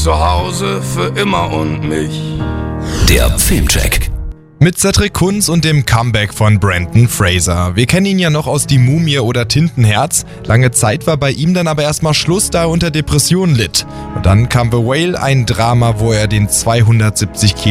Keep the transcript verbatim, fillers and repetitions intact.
zu Hause für immer und mich. Der Filmcheck. Mit Cedric Kunz und dem Comeback von Brendan Fraser. Wir kennen ihn ja noch aus Die Mumie oder Tintenherz. Lange Zeit war bei ihm dann aber erstmal Schluss, da er unter Depressionen litt. Und dann kam The Whale, ein Drama, wo er den zweihundertsiebzig Kilo